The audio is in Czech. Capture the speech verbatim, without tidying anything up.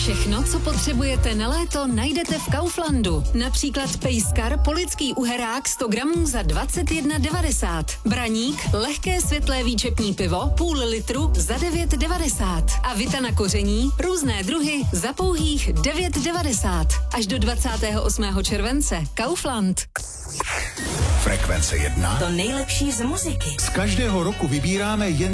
Všechno, co potřebujete na léto, najdete v Kauflandu. Například pejskar polický uherák sto gramů za dvacet jedna devadesát. Braník, lehké světlé výčepní pivo, půl litru za devět devadesát. A Vita na koření, různé druhy za pouhých devět devadesát. Až do dvacátého osmého července. Kaufland. Frekvence jedna. To nejlepší z muziky. Z každého roku vybíráme jen